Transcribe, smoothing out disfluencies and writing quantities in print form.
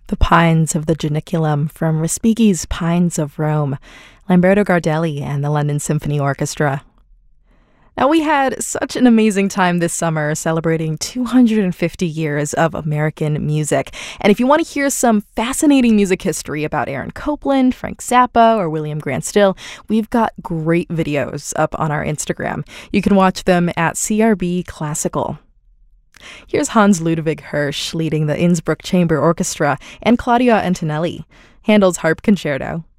The Pines of the Janiculum from Respighi's Pines of Rome, Lamberto Gardelli and the London Symphony Orchestra. Now, we had such an amazing time this summer celebrating 250 years of American music. And if you want to hear some fascinating music history about Aaron Copland, Frank Zappa, or William Grant Still, we've got great videos up on our Instagram. You can watch them at CRB Classical. Here's Hans Ludwig Hirsch leading the Innsbruck Chamber Orchestra and Claudio Antonelli, Handel's Harp Concerto.